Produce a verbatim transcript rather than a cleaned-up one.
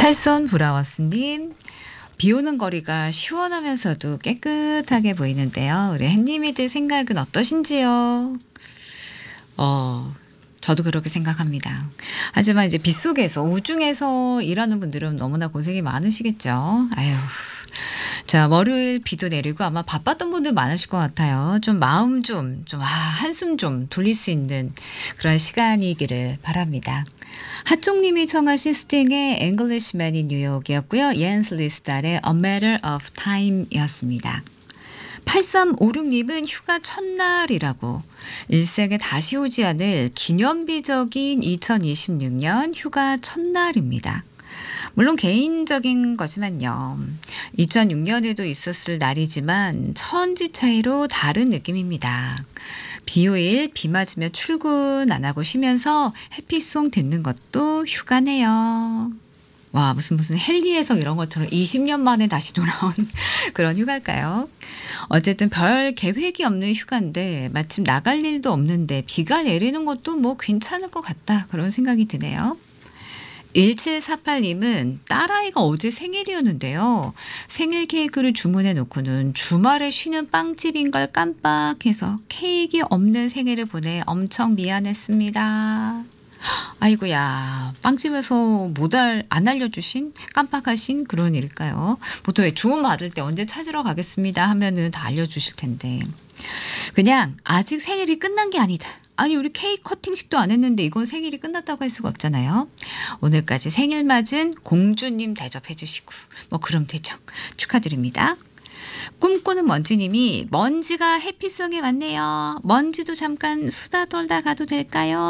찰선 브라워스님, 비 오는 거리가 시원하면서도 깨끗하게 보이는데요. 우리 햇님이들 생각은 어떠신지요? 어, 저도 그렇게 생각합니다. 하지만 이제 빗속에서, 우중에서 일하는 분들은 너무나 고생이 많으시겠죠. 아유. 자, 월요일 비도 내리고 아마 바빴던 분들 많으실 것 같아요. 좀 마음 좀, 좀, 아, 한숨 좀 돌릴 수 있는 그런 시간이기를 바랍니다. 하종님이 청하신 스팅의 Englishman in New York이었고요. 옌스 리스달의 A Matter of Time이었습니다. 팔삼오육님은 휴가 첫날이라고 일생에 다시 오지 않을 기념비적인 이천이십육년 휴가 첫날입니다. 물론 개인적인 거지만요. 이천육년에도 있었을 날이지만 천지 차이로 다른 느낌입니다. 비오일 비 맞으며 출근 안 하고 쉬면서 해피송 듣는 것도 휴가네요. 와, 무슨 무슨 헨리에서 이런 것처럼 이십년 만에 다시 돌아온 그런 휴가일까요? 어쨌든 별 계획이 없는 휴가인데 마침 나갈 일도 없는데 비가 내리는 것도 뭐 괜찮을 것 같다, 그런 생각이 드네요. 일칠사팔님은 딸아이가 어제 생일이었는데요. 생일 케이크를 주문해 놓고는 주말에 쉬는 빵집인 걸 깜빡해서 케이크 없는 생일을 보내 엄청 미안했습니다. 아이고야, 빵집에서 못 알, 안 알려주신, 깜빡하신 그런 일일까요? 보통 주문 받을 때 언제 찾으러 가겠습니다 하면은 다 알려주실 텐데. 그냥 아직 생일이 끝난 게 아니다. 아니, 우리 케이크 커팅식도 안 했는데 이건 생일이 끝났다고 할 수가 없잖아요. 오늘까지 생일 맞은 공주님 대접해 주시고 뭐 그럼 되죠. 축하드립니다. 꿈꾸는 먼지님이 먼지가 해피성에 왔네요. 먼지도 잠깐 수다 떨다 가도 될까요?